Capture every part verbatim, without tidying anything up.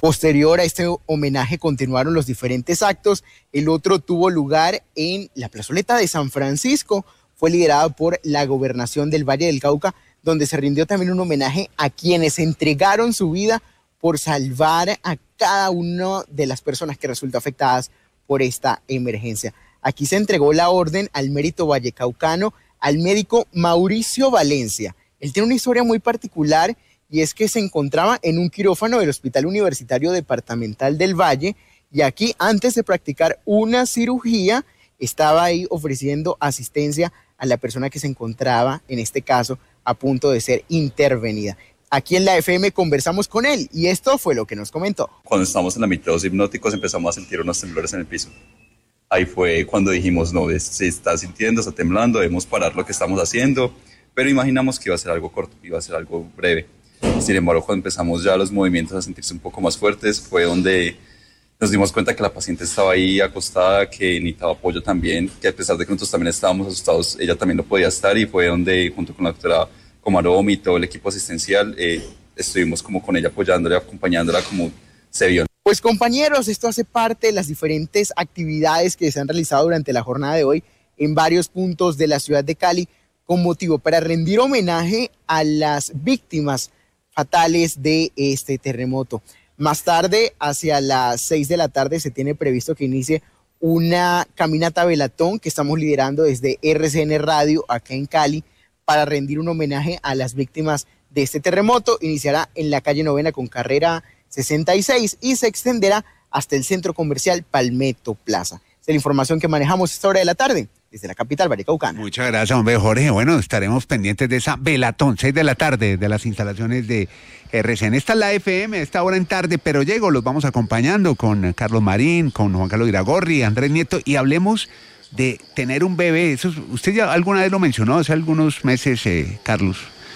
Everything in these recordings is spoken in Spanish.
Posterior a este homenaje continuaron los diferentes actos. El otro tuvo lugar en la plazoleta de San Francisco. Fue liderado por la Gobernación del Valle del Cauca, donde se rindió también un homenaje a quienes entregaron su vida por salvar a cada una de las personas que resultó afectadas por esta emergencia. Aquí se entregó la orden al mérito vallecaucano al médico Mauricio Valencia. Él tiene una historia muy particular y es que se encontraba en un quirófano del Hospital Universitario Departamental del Valle y aquí, antes de practicar una cirugía, estaba ahí ofreciendo asistencia a la persona que se encontraba, en este caso, a punto de ser intervenida. Aquí en la F M conversamos con él y esto fue lo que nos comentó. Cuando estábamos en la mitad de los hipnóticos empezamos a sentir unos temblores en el piso. Ahí fue cuando dijimos, no, se está sintiendo, está temblando, debemos parar lo que estamos haciendo, pero imaginamos que iba a ser algo corto, iba a ser algo breve. Sin embargo, cuando empezamos ya los movimientos a sentirse un poco más fuertes, fue donde nos dimos cuenta que la paciente estaba ahí acostada, que necesitaba apoyo también, que a pesar de que nosotros también estábamos asustados, ella también no podía estar y fue donde, junto con la doctora Comaromi y todo el equipo asistencial, eh, estuvimos como con ella apoyándola, acompañándola como se vio. Pues compañeros, esto hace parte de las diferentes actividades que se han realizado durante la jornada de hoy en varios puntos de la ciudad de Cali con motivo para rendir homenaje a las víctimas fatales de este terremoto. Más tarde, hacia las seis de la tarde, se tiene previsto que inicie una caminata velatón que estamos liderando desde R C N Radio acá en Cali para rendir un homenaje a las víctimas de este terremoto. Iniciará en la calle Novena con carrera sesenta y seis y se extenderá hasta el centro comercial Palmetto Plaza. Esta es la información que manejamos a esta hora de la tarde desde la capital vallecaucana. Muchas gracias, hombre, Jorge. Bueno, estaremos pendientes de esa velatón, seis de la tarde, de las instalaciones de R C N. Esta es la F M, esta hora en tarde, pero llego, los vamos acompañando con Carlos Marín, con Juan Carlos Iragorri, Andrés Nieto, y hablemos de tener un bebé. Eso, usted ya alguna vez lo mencionó hace algunos meses, eh, Carlos.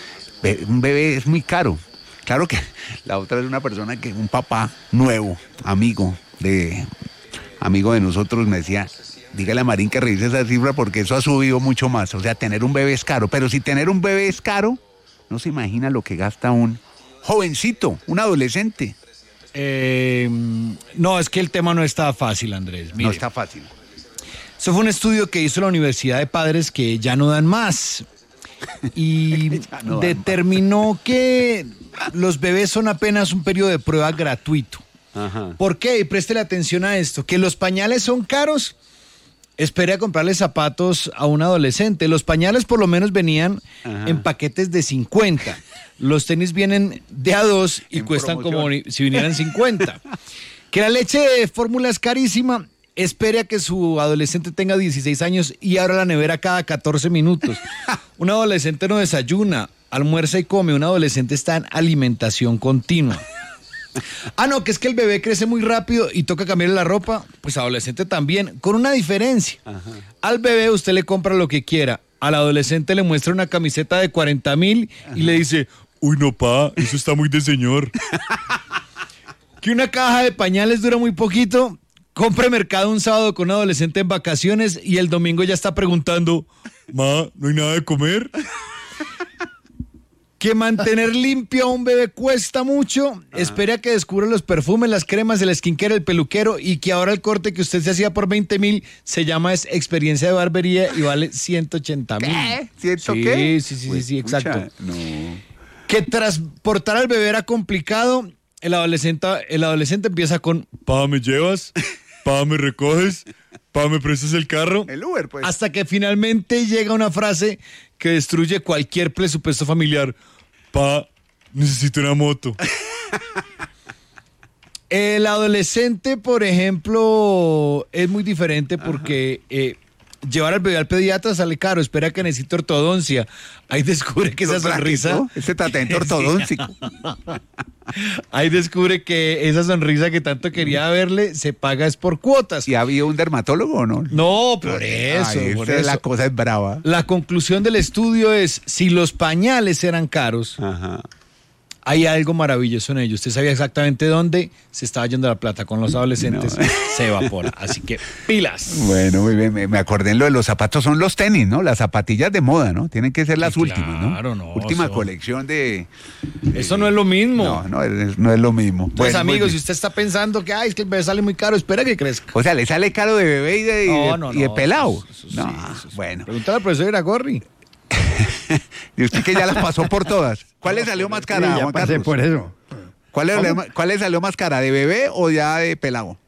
Un bebé es muy caro. Claro que la otra es una persona que, un papá nuevo, amigo de, amigo de nosotros, me decía, dígale a Marín que revise esa cifra porque eso ha subido mucho más. O sea, tener un bebé es caro, pero si tener un bebé es caro, no se imagina lo que gasta un jovencito, un adolescente. Eh, no, es que el tema no está fácil, Andrés. Mire, no está fácil. Eso fue un estudio que hizo la Universidad de Padres que ya no dan más. Y no determinó más. Que los bebés son apenas un periodo de prueba gratuito. Ajá. ¿Por qué? Y préstele atención a esto. Que los pañales son caros. Espere a comprarle zapatos a un adolescente. Los pañales por lo menos venían Ajá. en paquetes de cincuenta. Los tenis vienen de a dos y en cuestan promoción. Como si vinieran cincuenta. Que la leche de fórmula es carísima. Espere a que su adolescente tenga dieciséis años y abra la nevera cada catorce minutos. Un adolescente no desayuna, almuerza y come. Un adolescente está en alimentación continua. Ah, no, que es que el bebé crece muy rápido y toca cambiarle la ropa. Pues adolescente también, con una diferencia. Ajá. Al bebé usted le compra lo que quiera. Al adolescente le muestra una camiseta de cuarenta mil y le dice, uy, no, pa, eso está muy de señor. Que una caja de pañales dura muy poquito. Compre mercado un sábado con un adolescente en vacaciones y el domingo ya está preguntando, ma, ¿no hay nada de comer? Que mantener limpio a un bebé cuesta mucho. Ajá. Espere a que descubra los perfumes, las cremas, el skincare, el peluquero y que ahora el corte que usted se hacía por veinte mil se llama es experiencia de barbería y vale ciento ochenta mil. ¿Qué? ¿Ciento sí, qué? Sí, sí, sí, sí, exacto. No. Que transportar al bebé era complicado. El adolescente, el adolescente empieza con, pa, ¿me llevas? Pa, ¿me recoges? Pa, ¿me prestas el carro? El Uber, pues. Hasta que finalmente llega una frase que destruye cualquier presupuesto familiar. Pa, necesito una moto. El adolescente, por ejemplo, es muy diferente porque eh, llevar al bebé al pediatra sale caro. Espera que necesite ortodoncia. Ahí descubre que esa sonrisa... Ese tratamiento ortodóntico. Ahí descubre que esa sonrisa que tanto quería verle se paga es por cuotas. ¿Y había un dermatólogo o no? No, por eso. Ay, por eso. La cosa es brava. La conclusión del estudio es, si los pañales eran caros, Ajá. Hay algo maravilloso en ello. Usted sabía exactamente dónde se estaba yendo la plata. Con los adolescentes no. Se evapora. Así que pilas. Bueno, muy bien. Me, me acordé en lo de los zapatos. Son los tenis, ¿no? Las zapatillas de moda, ¿no? Tienen que ser las sí, últimas, claro, ¿no? no Última eso... colección de, de... Eso no es lo mismo. No, no es, no es lo mismo. Pues bueno, amigos, si usted está pensando que, ay, es que el bebé sale muy caro, espera que crezca. O sea, ¿le sale caro de bebé y de, no, y de, no, y de no, pelado? Eso, eso, eso, no, sí, eso, eso. Bueno. Pregúntale al profesor Iragorri. Y usted que ya las pasó por todas. ¿Cuál le salió más cara, sí, ya Juan pasé Carlos? por eso. ¿Cuál le, ¿Cuál le salió más cara, de bebé o ya de pelado?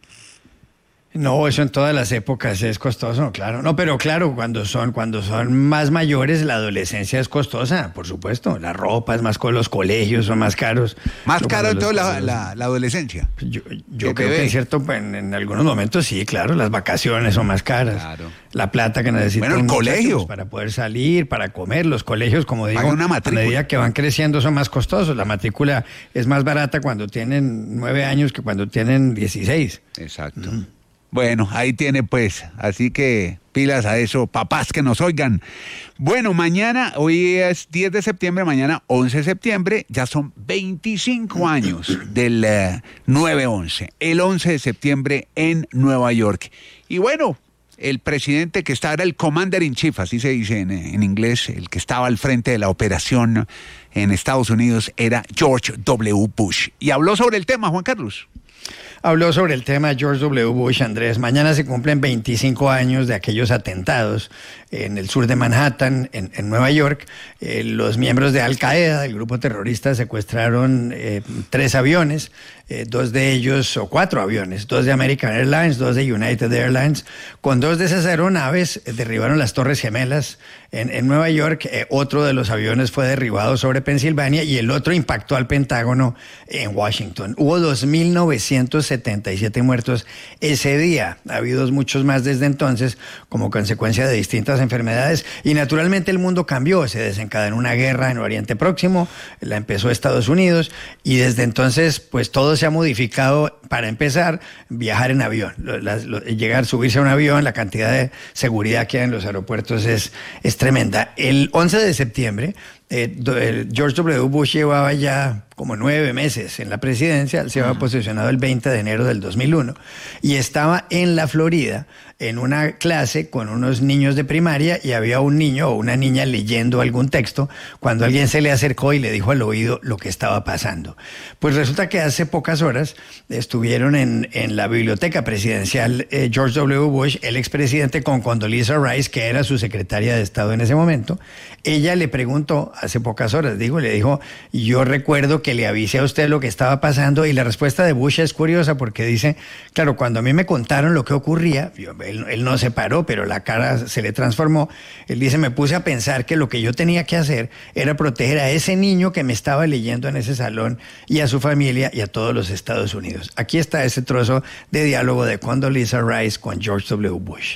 No, eso en todas las épocas es costoso, claro. No, pero claro, cuando son, cuando son más mayores, la adolescencia es costosa, por supuesto. La ropa es más, los colegios son más caros. Más Pero caro cuando entonces los- la, la, la adolescencia. Yo, yo ¿Qué creo bebé? que en cierto, en, en algunos momentos sí, claro, las vacaciones son más caras. Claro. La plata que necesitan Bueno, el los muchachos colegio. para poder salir, para comer, los colegios, como digo, Paga una a matrícula. medida que van creciendo son más costosos. La matrícula es más barata cuando tienen nueve años que cuando tienen dieciséis. Exacto. Bueno, ahí tiene pues, así que pilas a eso, papás que nos oigan. Bueno, mañana, hoy es diez de septiembre, mañana once de septiembre, ya son veinticinco años del eh, nueve once, el once de septiembre en Nueva York. Y bueno, el presidente que estaba, era el Commander in Chief, así se dice en, en inglés, el que estaba al frente de la operación en Estados Unidos era George W. Bush. Y habló sobre el tema, Juan Carlos. Habló sobre el tema George W. Bush, Andrés. Mañana se cumplen veinticinco años de aquellos atentados en el sur de Manhattan, en, en Nueva York. Eh, los miembros de Al Qaeda, del grupo terrorista, secuestraron eh, tres aviones, eh, dos de ellos, o cuatro aviones, dos de American Airlines, dos de United Airlines. Con dos de esas aeronaves eh, derribaron las Torres Gemelas en, en Nueva York. Eh, otro de los aviones fue derribado sobre Pensilvania y el otro impactó al Pentágono en Washington. Hubo dos mil novecientos setenta y siete muertos ese día. Ha habido muchos más desde entonces como consecuencia de distintas enfermedades y naturalmente el mundo cambió. Se desencadenó una guerra en Oriente Próximo, la empezó Estados Unidos y desde entonces pues todo se ha modificado. Para empezar, viajar en avión, lo, las, lo, llegar, subirse a un avión, la cantidad de seguridad que hay en los aeropuertos es, es tremenda. El once de septiembre, eh, el George W. Bush llevaba ya como nueve meses en la presidencia, él se había posesionado el veinte de enero del dos mil uno y estaba en la Florida en una clase con unos niños de primaria y había un niño o una niña leyendo algún texto cuando alguien se le acercó y le dijo al oído lo que estaba pasando. Pues resulta que hace pocas horas estuvieron en, en la biblioteca presidencial eh, George W. Bush, el expresidente, con Condoleezza Rice, que era su secretaria de Estado en ese momento. Ella le preguntó hace pocas horas, digo, le dijo, yo recuerdo que le avisé a usted lo que estaba pasando, y la respuesta de Bush es curiosa porque dice, claro, cuando a mí me contaron lo que ocurría, yo, él, él no se paró, pero la cara se le transformó. Él dice, me puse a pensar que lo que yo tenía que hacer era proteger a ese niño que me estaba leyendo en ese salón y a su familia y a todos los Estados Unidos. Aquí está ese trozo de diálogo de Condoleezza Rice con George W. Bush.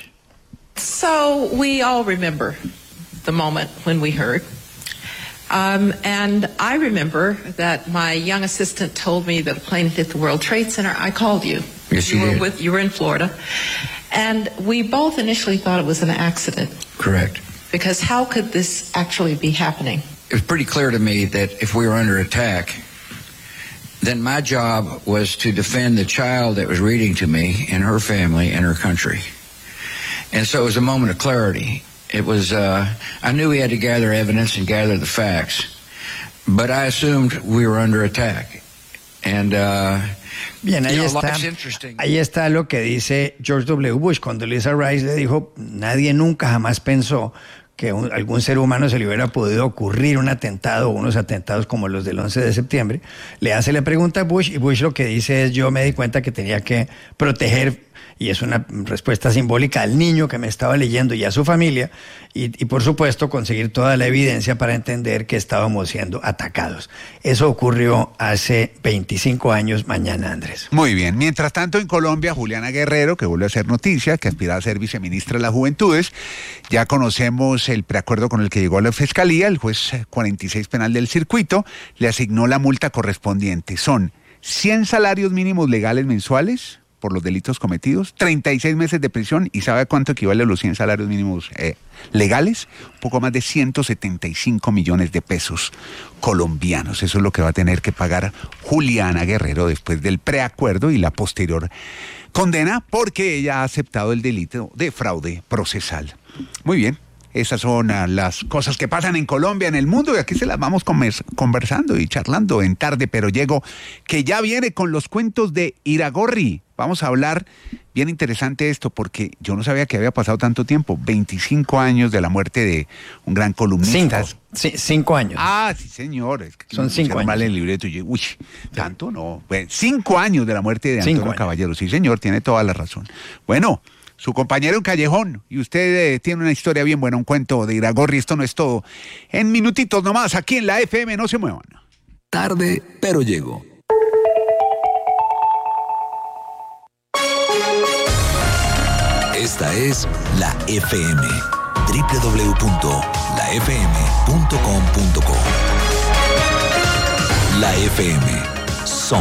So we all remember the moment when we heard. Um, and I remember that my young assistant told me that a plane hit the World Trade Center. I called you. Yes, you you were did. with you were in Florida, and we both initially thought it was an accident. Correct. Because how could this actually be happening? It was pretty clear to me that if we were under attack, then my job was to defend the child that was reading to me and her family and her country. And so it was a moment of clarity. It was, uh, I knew we had to gather evidence and gather the facts, but I assumed we were under attack. And, uh, Bien, ahí you know, está, life's interesting. ahí está lo que dice George W. Bush. Condoleezza Rice le dijo, nadie nunca jamás pensó que un, algún ser humano se le hubiera podido ocurrir un atentado o unos atentados como los del once de septiembre. Le hace la pregunta a Bush y Bush lo que dice es, yo me di cuenta que tenía que proteger, y es una respuesta simbólica, al niño que me estaba leyendo y a su familia, y, y por supuesto conseguir toda la evidencia para entender que estábamos siendo atacados. Eso ocurrió hace veinticinco años mañana, Andrés. Muy bien. Mientras tanto, en Colombia, Juliana Guerrero, que vuelve a ser noticia, que aspira a ser viceministra de las Juventudes, ya conocemos el preacuerdo con el que llegó a la Fiscalía. El juez cuarenta y seis penal del circuito le asignó la multa correspondiente. Son cien salarios mínimos legales mensuales por los delitos cometidos, treinta y seis meses de prisión, y ¿sabe a cuánto equivale a los cien salarios mínimos eh, legales? Un poco más de ciento setenta y cinco millones de pesos colombianos. Eso es lo que va a tener que pagar Juliana Guerrero después del preacuerdo y la posterior condena, porque ella ha aceptado el delito de fraude procesal. Muy bien. Esas son uh, las cosas que pasan en Colombia, en el mundo, y aquí se las vamos conversando y charlando en Tarde Pero Llego, que ya viene con los cuentos de Iragorri. Vamos a hablar, bien interesante esto, porque yo no sabía que había pasado tanto tiempo, veinticinco años de la muerte de un gran columnista. Cinco, sí, cinco años. Ah, sí, señor. Es que Son cinco años. Mal en el libreto. Y yo, uy, ¿tanto? No. Bueno, cinco años de la muerte de Antonio Caballero. Sí, señor, tiene toda la razón. Bueno, su compañero en Callejón, y usted eh, tiene una historia bien buena, un cuento de Iragorri. Esto no es todo. En minutitos nomás, aquí en la F M, no se muevan. Tarde, pero llego. Esta es la F M. doble u doble u doble u punto la f m punto com punto co. La F M. Somos